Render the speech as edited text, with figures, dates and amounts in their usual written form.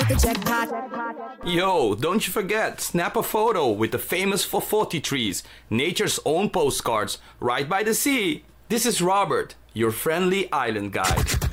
hit the jackpot. Yo, don't you forget, snap a photo with the famous Fofoti trees, nature's own postcards, right by the sea. This is Robert, your friendly island guide.